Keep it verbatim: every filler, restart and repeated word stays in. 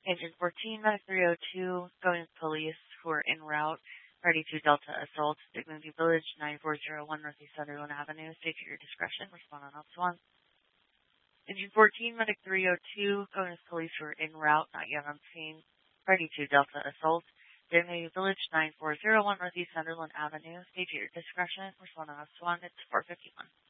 Engine fourteen, Medic three oh two, going with police who are en route, ready to Delta Assault, Dignity Village, nine four zero one Northeast Sutherland Avenue. State at your discretion. Respond on Ops one. Engine fourteen, Medic three oh two, going with police who are en route, not yet on scene, ready to Delta Assault, Dignity Village, nine four zero one Northeast Sutherland Avenue. State at your discretion. Respond on Ops one. It's four fifty-one.